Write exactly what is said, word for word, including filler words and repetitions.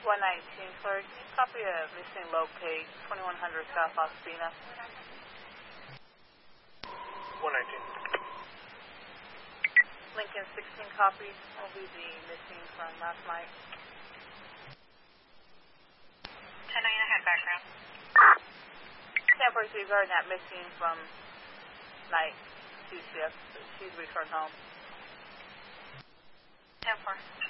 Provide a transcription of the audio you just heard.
one nineteen, sir. Can you copy a missing locate, twenty-one hundred South Ospina? one nineteen. Lincoln sixteen copy. Will be the missing from last night. ten nine ahead, background. ten four, regarding that missing from night two shift. She's returned home. ten four.